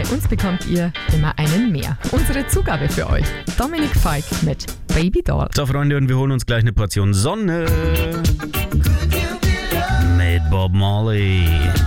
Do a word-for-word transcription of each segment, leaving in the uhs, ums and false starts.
uns bekommt ihr immer einen mehr. Unsere Zugabe für euch. Dominik Feick mit Baby Doll. So, Freunde, und wir holen uns gleich eine Portion Sonne mit Bob Marley.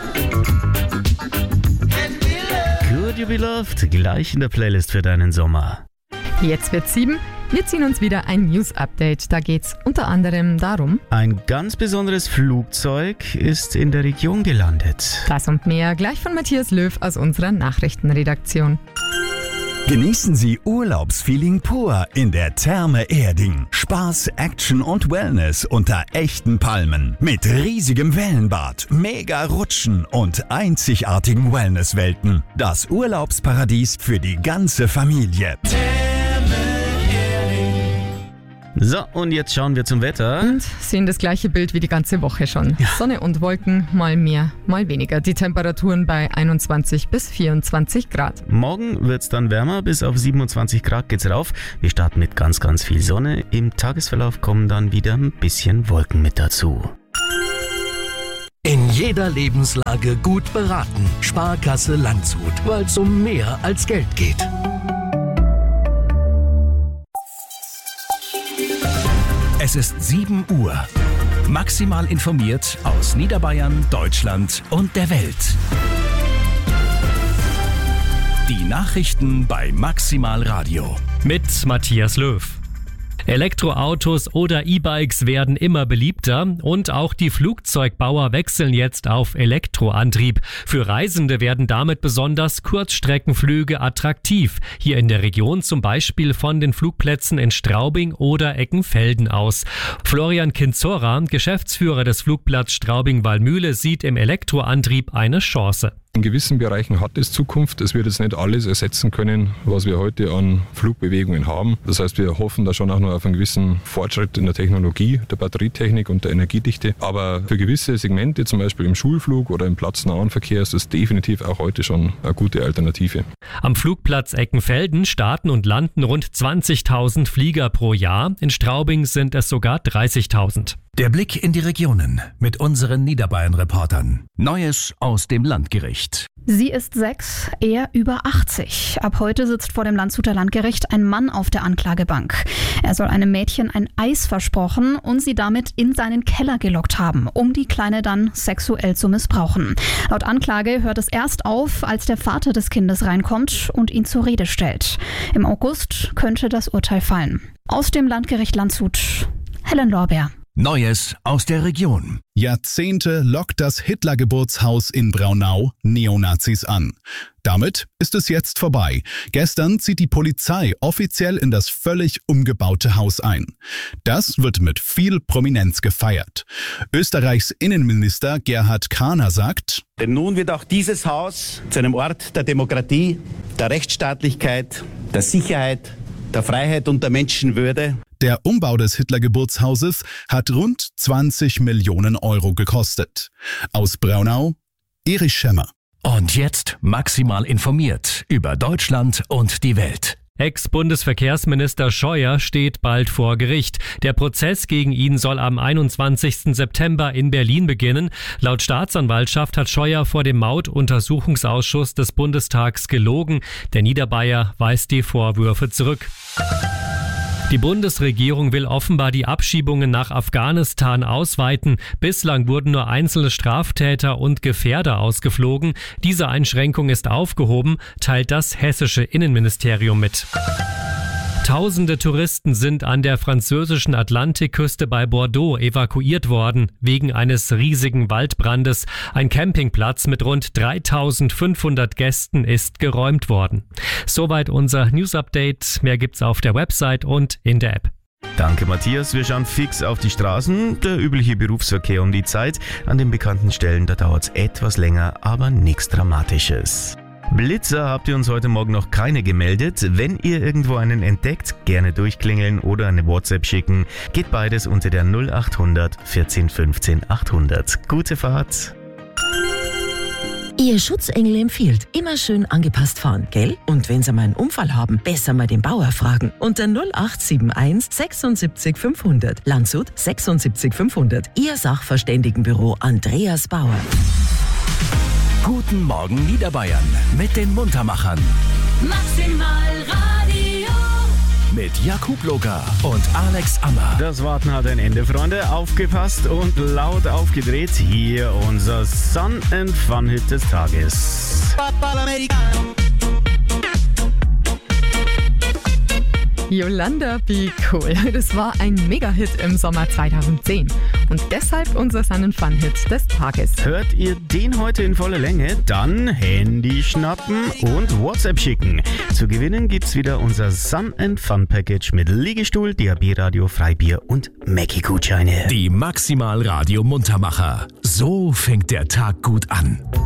Could You Be Loved? Gleich in der Playlist für deinen Sommer. Jetzt wird's sieben. Wir ziehen uns wieder ein News-Update. Da geht's unter anderem darum: Ein ganz besonderes Flugzeug ist in der Region gelandet. Das und mehr gleich von Matthias Löw aus unserer Nachrichtenredaktion. Genießen Sie Urlaubsfeeling pur in der Therme Erding. Spaß, Action und Wellness unter echten Palmen. Mit riesigem Wellenbad, mega Rutschen und einzigartigen Wellnesswelten. Das Urlaubsparadies für die ganze Familie. So, und jetzt schauen wir zum Wetter. Und sehen das gleiche Bild wie die ganze Woche schon. Ja. Sonne und Wolken, mal mehr, mal weniger. Die Temperaturen bei einundzwanzig bis vierundzwanzig Grad. Morgen wird es dann wärmer, bis auf siebenundzwanzig Grad geht's rauf. Wir starten mit ganz, ganz viel Sonne. Im Tagesverlauf kommen dann wieder ein bisschen Wolken mit dazu. In jeder Lebenslage gut beraten. Sparkasse Landshut, weil es um mehr als Geld geht. Es ist sieben Uhr. Maximal informiert aus Niederbayern, Deutschland und der Welt. Die Nachrichten bei Maximal Radio. Mit Matthias Löw. Elektroautos oder E-Bikes werden immer beliebter und auch die Flugzeugbauer wechseln jetzt auf Elektroantrieb. Für Reisende werden damit besonders Kurzstreckenflüge attraktiv. Hier in der Region zum Beispiel von den Flugplätzen in Straubing oder Eckenfelden aus. Florian Kinzora, Geschäftsführer des Flugplatz Straubing-Wallmühle, sieht im Elektroantrieb eine Chance. In gewissen Bereichen hat es Zukunft. Es wird jetzt nicht alles ersetzen können, was wir heute an Flugbewegungen haben. Das heißt, wir hoffen da schon auch noch auf einen gewissen Fortschritt in der Technologie, der Batterietechnik und der Energiedichte. Aber für gewisse Segmente, zum Beispiel im Schulflug oder im platznahen Verkehr, ist das definitiv auch heute schon eine gute Alternative. Am Flugplatz Eckenfelden starten und landen rund zwanzigtausend Flieger pro Jahr. In Straubing sind es sogar dreißigtausend. Der Blick in die Regionen mit unseren Niederbayern-Reportern. Neues aus dem Landgericht. Sie ist sechs, er über achtzig. Ab heute sitzt vor dem Landshuter Landgericht ein Mann auf der Anklagebank. Er soll einem Mädchen ein Eis versprochen und sie damit in seinen Keller gelockt haben, um die Kleine dann sexuell zu missbrauchen. Laut Anklage hört es erst auf, als der Vater des Kindes reinkommt und ihn zur Rede stellt. Im August könnte das Urteil fallen. Aus dem Landgericht Landshut, Helen Lorbeer. Neues aus der Region. Jahrzehnte lockt das Hitler-Geburtshaus in Braunau Neonazis an. Damit ist es jetzt vorbei. Gestern zieht die Polizei offiziell in das völlig umgebaute Haus ein. Das wird mit viel Prominenz gefeiert. Österreichs Innenminister Gerhard Kahner sagt: Denn nun wird auch dieses Haus zu einem Ort der Demokratie, der Rechtsstaatlichkeit, der Sicherheit, der Freiheit und der Menschenwürde. Der Umbau des Hitler-Geburtshauses hat rund zwanzig Millionen Euro gekostet. Aus Braunau, Erich Schemmer. Und jetzt maximal informiert über Deutschland und die Welt. Ex-Bundesverkehrsminister Scheuer steht bald vor Gericht. Der Prozess gegen ihn soll am einundzwanzigsten September in Berlin beginnen. Laut Staatsanwaltschaft hat Scheuer vor dem Mautuntersuchungsausschuss des Bundestags gelogen. Der Niederbayer weist die Vorwürfe zurück. Die Bundesregierung will offenbar die Abschiebungen nach Afghanistan ausweiten. Bislang wurden nur einzelne Straftäter und Gefährder ausgeflogen. Diese Einschränkung ist aufgehoben, teilt das hessische Innenministerium mit. Tausende Touristen sind an der französischen Atlantikküste bei Bordeaux evakuiert worden, wegen eines riesigen Waldbrandes. Ein Campingplatz mit rund dreitausendfünfhundert Gästen ist geräumt worden. Soweit unser News-Update. Mehr gibt's auf der Website und in der App. Danke, Matthias. Wir schauen fix auf die Straßen. Der übliche Berufsverkehr um die Zeit. An den bekannten Stellen, da dauert's etwas länger, aber nichts Dramatisches. Blitzer habt ihr uns heute Morgen noch keine gemeldet. Wenn ihr irgendwo einen entdeckt, gerne durchklingeln oder eine WhatsApp schicken. Geht beides unter der null achthundert vierzehn fünfzehn achthundert. Gute Fahrt! Ihr Schutzengel empfiehlt, immer schön angepasst fahren, gell? Und wenn Sie mal einen Unfall haben, besser mal den Bauer fragen. Unter null acht sieben eins sechsundsiebzig fünfhundert. Landshut sechsundsiebzig fünfhundert. Ihr Sachverständigenbüro Andreas Bauer. Guten Morgen Niederbayern mit den Muntermachern. Maximal Radio. Mit Jakub Loga und Alex Ammer. Das Warten hat ein Ende, Freunde. Aufgepasst und laut aufgedreht. Hier unser Sun and Fun Hit des Tages. Yolanda Be Cool. Das war ein Mega-Hit im Sommer zweitausendzehn. Und deshalb unser Sun and Fun Hit des Tages. Hört ihr den heute in voller Länge? Dann Handy schnappen und WhatsApp schicken. Zu gewinnen gibt's wieder unser Sun and Fun Package mit Liegestuhl, D A B-Radio, Freibier und Mackie-Gutscheine. Die Maximal Radio Muntermacher. So fängt der Tag gut an.